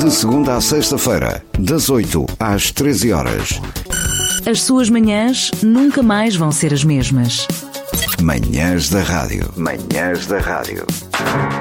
De segunda à sexta-feira, das 8 às 13 horas. As suas manhãs nunca mais vão ser as mesmas. Manhãs da Rádio. Manhãs da Rádio.